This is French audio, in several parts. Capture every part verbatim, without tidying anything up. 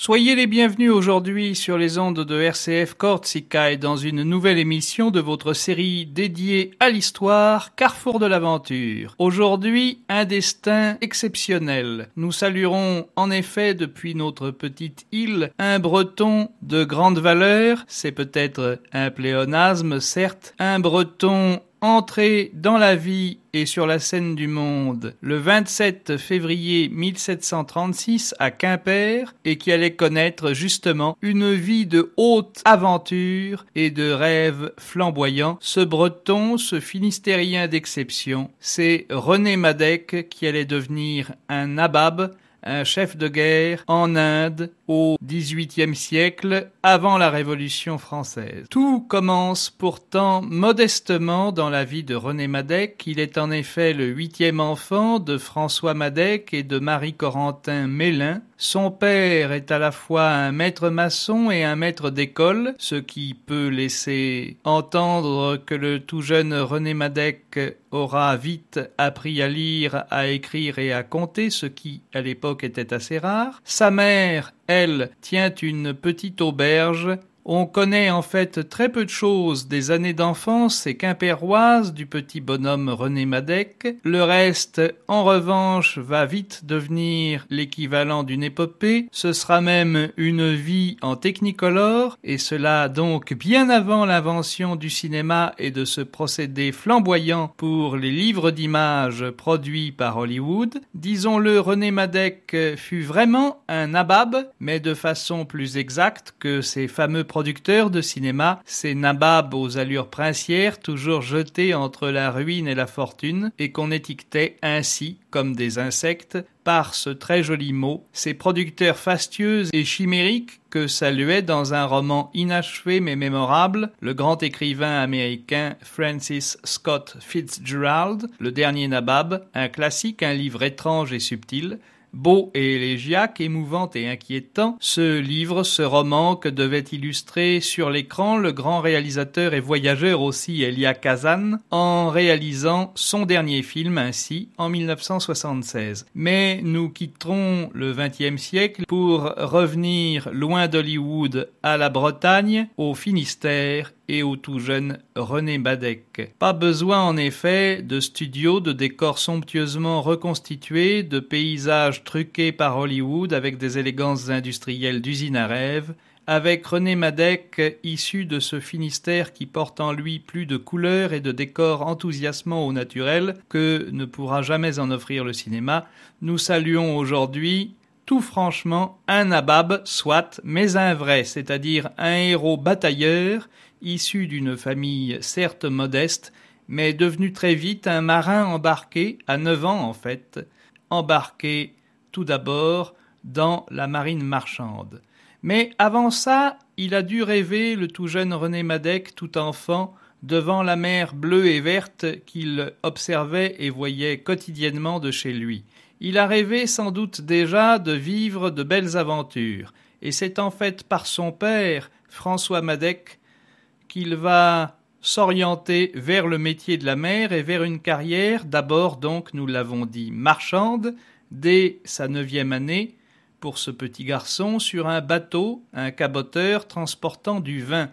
Soyez les bienvenus aujourd'hui sur les ondes de R C F Corsica et dans une nouvelle émission de votre série dédiée à l'histoire Carrefour de l'aventure. Aujourd'hui, un destin exceptionnel. Nous saluerons en effet depuis notre petite île un Breton de grande valeur, c'est peut-être un pléonasme certes, un Breton entré dans la vie et sur la scène du monde le vingt-sept février mille sept cent trente-six à Quimper et qui allait connaître justement une vie de haute aventure et de rêves flamboyants. Ce Breton, ce Finistérien d'exception, c'est René Madec qui allait devenir un nabab, un chef de guerre en Inde au dix-huitième siècle, avant la Révolution française. Tout commence pourtant modestement dans la vie de René Madec. Il est en effet le huitième enfant de François Madec et de Marie-Corentin Mélin. Son père est à la fois un maître maçon et un maître d'école, ce qui peut laisser entendre que le tout jeune René Madec aura vite appris à lire, à écrire et à compter, ce qui, à l'époque, était assez rare. Sa mère, elle, tient une petite auberge. On connaît en fait très peu de choses des années d'enfance et quimpéroises du petit bonhomme René Madec. Le reste, en revanche, va vite devenir l'équivalent d'une épopée. Ce sera même une vie en technicolor, et cela donc bien avant l'invention du cinéma et de ce procédé flamboyant pour les livres d'images produits par Hollywood. Disons-le, René Madec fut vraiment un nabab, mais de façon plus exacte que ces fameux producteurs de cinéma, ces nababs aux allures princières, toujours jetés entre la ruine et la fortune, et qu'on étiquetait ainsi, comme des insectes, par ce très joli mot, ces producteurs fastueux et chimériques que saluait dans un roman inachevé mais mémorable le grand écrivain américain Francis Scott Fitzgerald, Le Dernier Nabab, un classique, un livre étrange et subtil, beau et élégiaque, émouvant et inquiétant, ce livre, ce roman que devait illustrer sur l'écran le grand réalisateur et voyageur aussi Elia Kazan, en réalisant son dernier film ainsi en mille neuf cent soixante-seize. Mais nous quitterons le vingtième siècle pour revenir loin d'Hollywood à la Bretagne, au Finistère et au tout jeune René Madec. Pas besoin en effet de studios, de décors somptueusement reconstitués, de paysages truqués par Hollywood avec des élégances industrielles d'usine à rêve. Avec René Madec, issu de ce Finistère qui porte en lui plus de couleurs et de décors enthousiasmants au naturel que ne pourra jamais en offrir le cinéma, nous saluons aujourd'hui tout franchement un nabab, soit, mais un vrai, c'est-à-dire un héros batailleur, issu d'une famille certes modeste, mais devenu très vite un marin embarqué, à neuf ans en fait, embarqué tout d'abord dans la marine marchande. Mais avant ça, il a dû rêver, le tout jeune René Madec, tout enfant, devant la mer bleue et verte qu'il observait et voyait quotidiennement de chez lui. Il a rêvé sans doute déjà de vivre de belles aventures, et c'est en fait par son père, François Madec, qu'il va s'orienter vers le métier de la mer et vers une carrière, d'abord donc, nous l'avons dit, marchande, dès sa neuvième année, pour ce petit garçon, sur un bateau, un caboteur transportant du vin,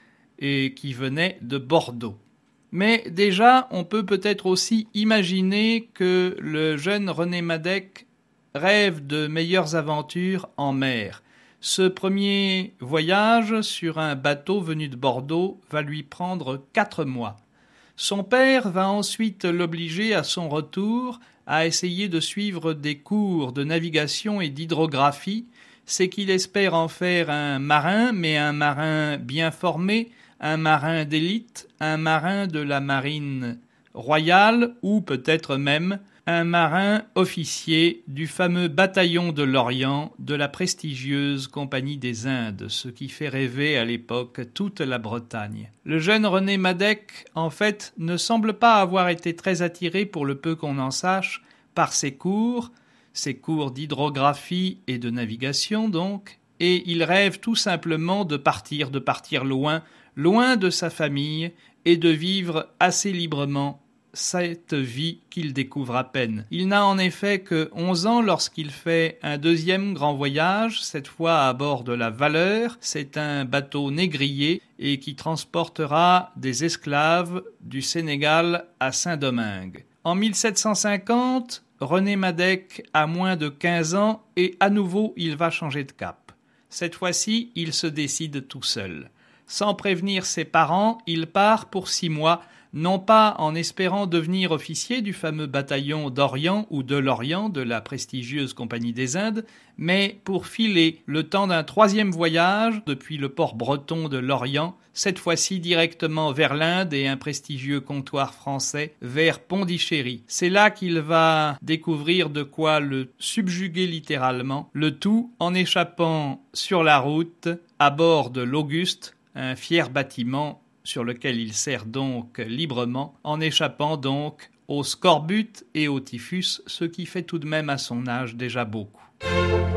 et qui venait de Bordeaux. Mais déjà, on peut peut-être aussi imaginer que le jeune René Madec rêve de meilleures aventures en mer. Ce premier voyage sur un bateau venu de Bordeaux va lui prendre quatre mois. Son père va ensuite l'obliger à son retour à essayer de suivre des cours de navigation et d'hydrographie. C'est qu'il espère en faire un marin, mais un marin bien formé, un marin d'élite, un marin de la marine royale ou peut-être même un marin officier du fameux bataillon de l'Orient de la prestigieuse Compagnie des Indes, ce qui fait rêver à l'époque toute la Bretagne. Le jeune René Madec, en fait, ne semble pas avoir été très attiré, pour le peu qu'on en sache, par ses cours, ses cours d'hydrographie et de navigation donc, et il rêve tout simplement de partir, de partir loin, loin de sa famille et de vivre assez librement cette vie qu'il découvre à peine. Il n'a en effet que onze ans lorsqu'il fait un deuxième grand voyage, cette fois à bord de la Valeur. C'est un bateau négrier et qui transportera des esclaves du Sénégal à Saint-Domingue. En mille sept cent cinquante, René Madec a moins de quinze ans et à nouveau il va changer de cap. Cette fois-ci, il se décide tout seul. Sans prévenir ses parents, il part pour six mois, non pas en espérant devenir officier du fameux bataillon d'Orient ou de l'Orient de la prestigieuse Compagnie des Indes, mais pour filer le temps d'un troisième voyage depuis le port breton de l'Orient, cette fois-ci directement vers l'Inde et un prestigieux comptoir français vers Pondichéry. C'est là qu'il va découvrir de quoi le subjuguer littéralement, le tout en échappant sur la route à bord de l'Auguste, un fier bâtiment sur lequel il sert donc librement, en échappant donc au scorbut et au typhus, ce qui fait tout de même à son âge déjà beaucoup.